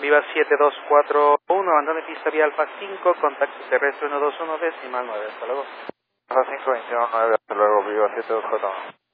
Viva 7241, abandone pista vía Alfa 5, contacto terrestre 121 decimal 9, hasta luego. Alfa 5, 21, 9, hasta luego, Viva 7241.